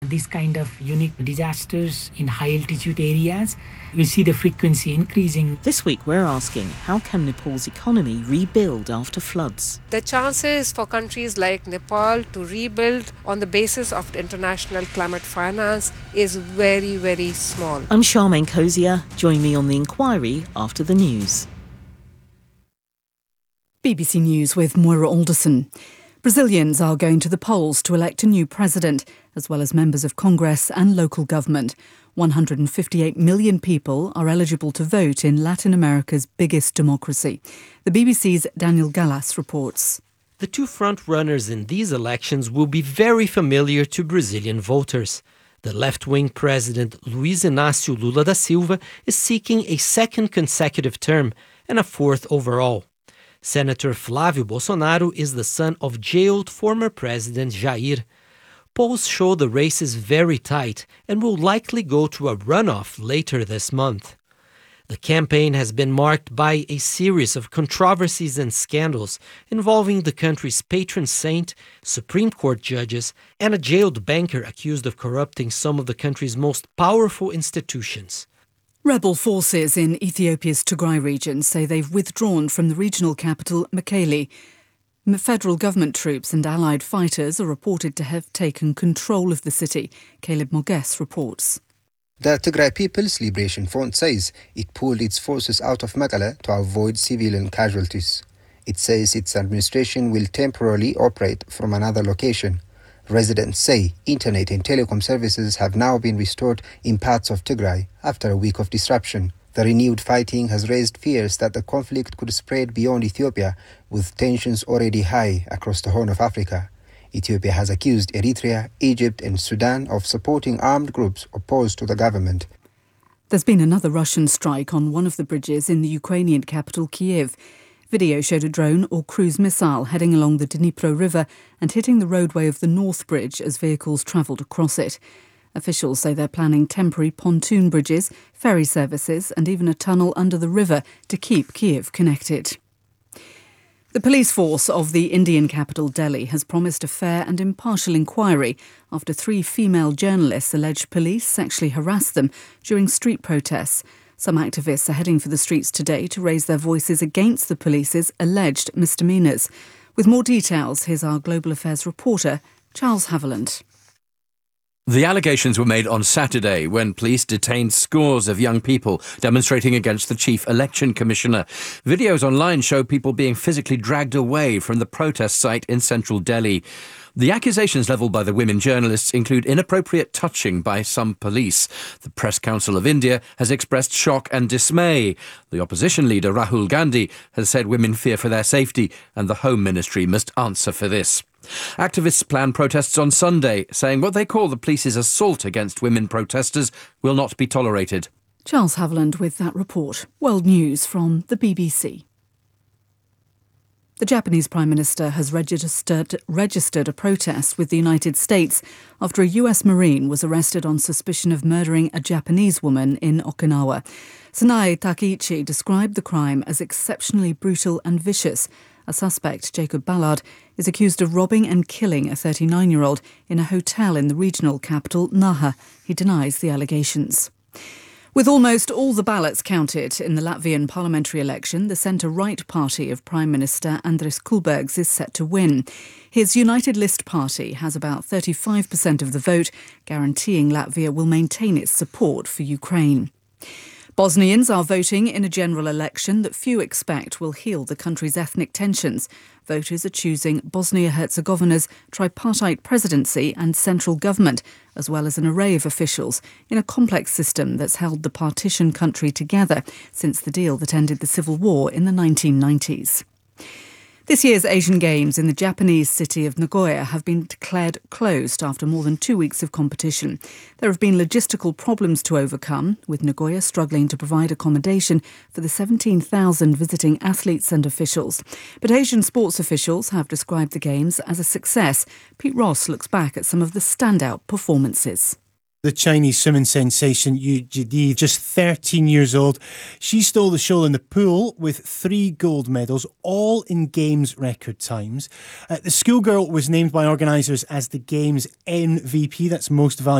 these kind of unique disasters in high altitude areas, we see the frequency increasing. This week we're asking, how can Nepal's economy rebuild after floods? The chances for countries like Nepal to rebuild on the basis of international climate finance is very, very small. I'm Charmaine Cozier. Join me on The Inquiry after the news. BBC News with Moira Alderson. Brazilians are going to the polls to elect a new president, as well as members of Congress and local government. 158 million people are eligible to vote in Latin America's biggest democracy. The BBC's Daniel Gallas reports. The two front-runners in these elections will be very familiar to Brazilian voters. The left-wing president Luiz Inácio Lula da Silva is seeking a second consecutive term and a fourth overall. Senator Flávio Bolsonaro is the son of jailed former President Jair. Polls show the race is very tight and will likely go to a runoff later this month. The campaign has been marked by a series of controversies and scandals involving the country's patron saint, Supreme Court judges, and a jailed banker accused of corrupting some of the country's most powerful institutions. Rebel forces in Ethiopia's Tigray region say they've withdrawn from the regional capital, Mekelle. Federal government troops and allied fighters are reported to have taken control of the city. Caleb Moges reports. The Tigray People's Liberation Front says it pulled its forces out of Mekelle to avoid civilian casualties. It says its administration will temporarily operate from another location. Residents say internet and telecom services have now been restored in parts of Tigray after a week of disruption. The renewed fighting has raised fears that the conflict could spread beyond Ethiopia, with tensions already high across the Horn of Africa. Ethiopia has accused Eritrea, Egypt and Sudan of supporting armed groups opposed to the government. There's been another Russian strike on one of the bridges in the Ukrainian capital, Kyiv. Video showed a drone or cruise missile heading along the Dnipro River and hitting the roadway of the North Bridge as vehicles travelled across it. Officials say they're planning temporary pontoon bridges, ferry services and even a tunnel under the river to keep Kyiv connected. The police force of the Indian capital Delhi has promised a fair and impartial inquiry after 3 female journalists alleged police sexually harassed them during street protests. Some activists are heading for the streets today to raise their voices against the police's alleged misdemeanours. With more details, here's our Global Affairs reporter, Charles Haviland. The allegations were made on Saturday when police detained scores of young people demonstrating against the chief election commissioner. Videos online show people being physically dragged away from the protest site in central Delhi. The accusations levelled by the women journalists include inappropriate touching by some police. The Press Council of India has expressed shock and dismay. The opposition leader Rahul Gandhi has said women fear for their safety and the Home Ministry must answer for this. Activists plan protests on Sunday, saying what they call the police's assault against women protesters will not be tolerated. Charles Haviland with that report. World News from the BBC. The Japanese Prime Minister has registered a protest with the United States after a US Marine was arrested on suspicion of murdering a Japanese woman in Okinawa. Sanae Takeichi described the crime as exceptionally brutal and vicious. A suspect, Jacob Ballard, is accused of robbing and killing a 39-year-old in a hotel in the regional capital, Naha. He denies the allegations. With almost all the ballots counted in the Latvian parliamentary election, the centre-right party of Prime Minister Andris Kulbergs is set to win. His United List party has about 35% of the vote, guaranteeing Latvia will maintain its support for Ukraine. Bosnians are voting in a general election that few expect will heal the country's ethnic tensions. Voters are choosing Bosnia-Herzegovina's tripartite presidency and central government, as well as an array of officials, in a complex system that's held the partition country together since the deal that ended the civil war in the 1990s. This year's Asian Games in the Japanese city of Nagoya have been declared closed after more than 2 weeks of competition. There have been logistical problems to overcome, with Nagoya struggling to provide accommodation for the 17,000 visiting athletes and officials. But Asian sports officials have described the Games as a success. Pete Ross looks back at some of the standout performances. The Chinese swimming sensation Yu Jidi, just 13 years old. She stole the show in the pool with 3 gold medals, all in Games record times. The schoolgirl was named by organisers as the Games MVP, that's most valuable